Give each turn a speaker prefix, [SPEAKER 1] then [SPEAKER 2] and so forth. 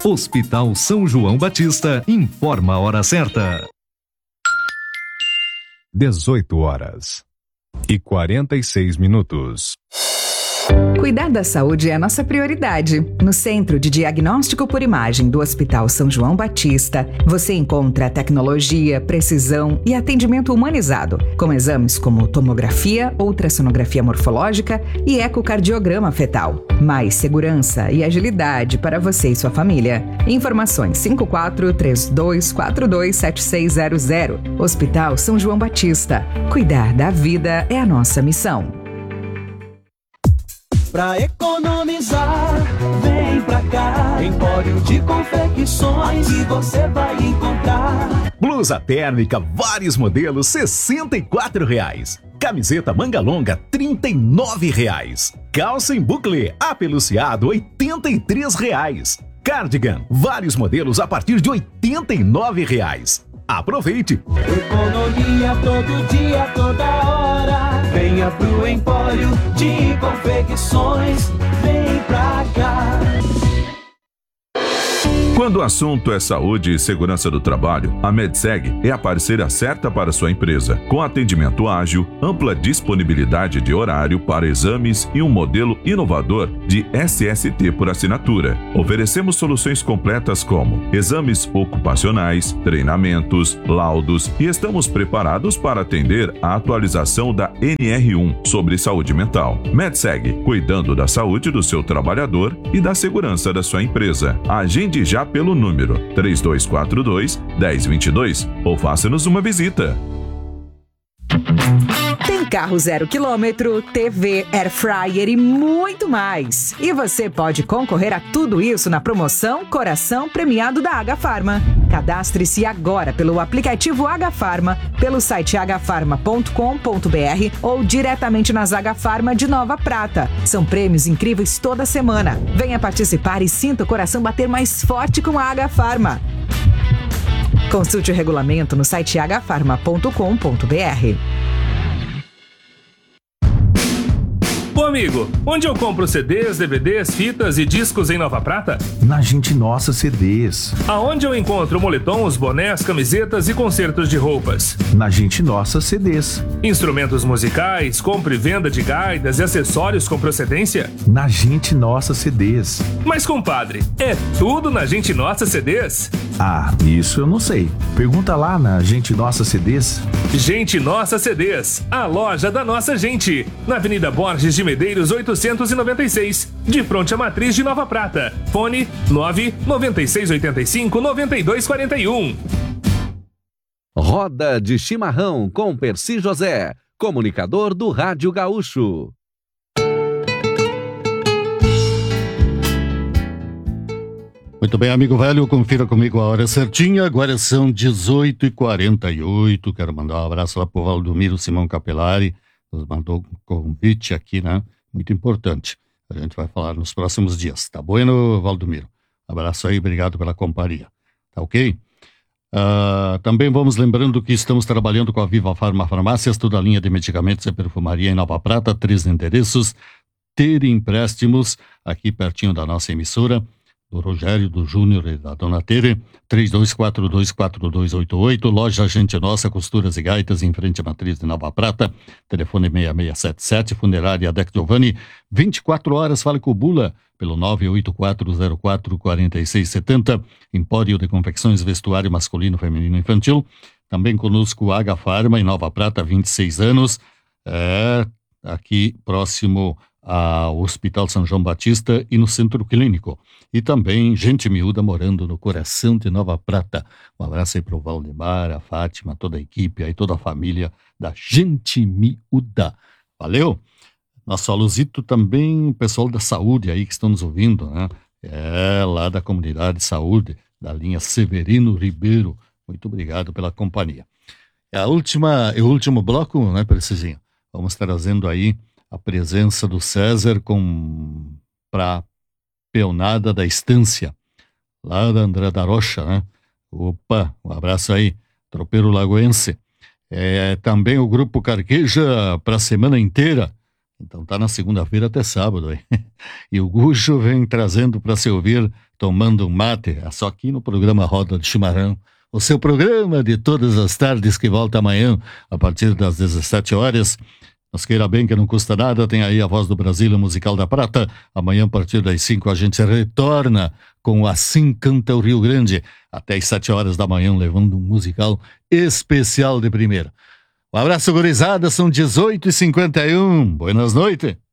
[SPEAKER 1] Hospital São João Batista informa a hora certa. 18h46.
[SPEAKER 2] Cuidar da saúde é a nossa prioridade. No Centro de Diagnóstico por Imagem do Hospital São João Batista, você encontra tecnologia, precisão e atendimento humanizado, com exames como tomografia, ultrassonografia morfológica e ecocardiograma fetal. Mais segurança e agilidade para você e sua família. Informações 5432427600. Hospital São João Batista. Cuidar da vida é a nossa missão.
[SPEAKER 3] Pra economizar, vem pra cá. Empório de confecções e você vai encontrar.
[SPEAKER 4] Blusa térmica, vários modelos, R$64. Camiseta manga longa, R$39. Calça em bucle, apeluciado, R$83. Cardigan, vários modelos a partir de R$89. Aproveite!
[SPEAKER 3] Economia todo dia, toda hora. Venha pro Empório de Confecções. Vem pra cá.
[SPEAKER 5] Quando o assunto é saúde e segurança do trabalho, a Medseg é a parceira certa para sua empresa, com atendimento ágil, ampla disponibilidade de horário para exames e um modelo inovador de SST por assinatura. Oferecemos soluções completas como exames ocupacionais, treinamentos, laudos e estamos preparados para atender a atualização da NR1 sobre saúde mental. Medseg, cuidando da saúde do seu trabalhador e da segurança da sua empresa. Agende já pelo número 3242-1022 ou faça-nos uma visita.
[SPEAKER 2] Tem carro 0 km, TV, air fryer e muito mais. E você pode concorrer a tudo isso na promoção Coração Premiado da Agafarma. Cadastre-se agora pelo aplicativo Agafarma, pelo site agafarma.com.br ou diretamente nas Agafarma de Nova Prata. São prêmios incríveis toda semana. Venha participar e sinta o coração bater mais forte com a Agafarma. Consulte o regulamento no site agafarma.com.br.
[SPEAKER 6] Ô amigo, onde eu compro CDs, DVDs, fitas e discos em Nova Prata?
[SPEAKER 7] Na Gente Nossa CDs.
[SPEAKER 6] Aonde eu encontro moletons, bonés, camisetas e concertos de roupas?
[SPEAKER 7] Na Gente Nossa CDs.
[SPEAKER 6] Instrumentos musicais, compra e venda de gaitas e acessórios com procedência?
[SPEAKER 7] Na Gente Nossa CDs.
[SPEAKER 6] Mas compadre, é tudo na Gente Nossa CDs?
[SPEAKER 7] Ah, isso eu não sei. Pergunta lá na Gente Nossa CDs.
[SPEAKER 6] Gente Nossa CDs, a loja da nossa gente. Na Avenida Borges de Medeiros 896, de frente à Matriz de Nova Prata. Fone 99685-9241.
[SPEAKER 8] Roda de Chimarrão com Percy José, comunicador do Rádio Gaúcho.
[SPEAKER 9] Muito bem, amigo velho, confira comigo a hora certinha. Agora são 18h48. Quero mandar um abraço lá pro Valdomiro Simão Capelari. Nos mandou um convite aqui, né? Muito importante. A gente vai falar nos próximos dias. Tá bueno, Valdomiro? Abraço aí, obrigado pela companhia. Tá ok? Também vamos lembrando que estamos trabalhando com a Viva Farma Farmácias, toda a linha de medicamentos e perfumaria em Nova Prata, 3 endereços. Ter empréstimos aqui pertinho da nossa emissora, do Rogério, do Júnior e da Dona Tere, 3242-4288, loja Gente Nossa, costuras e gaitas em frente à Matriz de Nova Prata, telefone 6677, funerária Dec Giovanni, 24 horas, fale com o Bula, pelo 984044670, Empório de Confecções, vestuário masculino, feminino e infantil, também conosco Aga Farma em Nova Prata, 26 anos, aqui próximo ao Hospital São João Batista e no Centro Clínico. E também gente miúda morando no coração de Nova Prata. Um abraço aí para o Valdemar, a Fátima, toda a equipe, aí toda a família da Gente Miúda. Valeu? Nosso alusito também, o pessoal da saúde aí que estão nos ouvindo, né? Lá da comunidade de saúde, da linha Severino Ribeiro. Muito obrigado pela companhia. É o último bloco, né, Precisinho? Vamos trazendo aí a presença do César para peonada da Estância, lá da André da Rocha, né? Opa, um abraço aí, tropeiro lagoense. Também o Grupo Carqueja para a semana inteira, Então tá na segunda-feira até sábado, hein? E o Gucho vem trazendo para se ouvir tomando um mate, só aqui no programa Roda de Chimarrão. O seu programa de todas as tardes que volta amanhã a partir das 17 horas. Nos queira bem que não custa nada, tem aí a Voz do Brasil, Musical da Prata. Amanhã a partir das 5 a gente retorna com Assim Canta o Rio Grande. Até as 7 horas da manhã levando um musical especial de primeira. Um abraço, gurizada, são 18h51. Boas noites.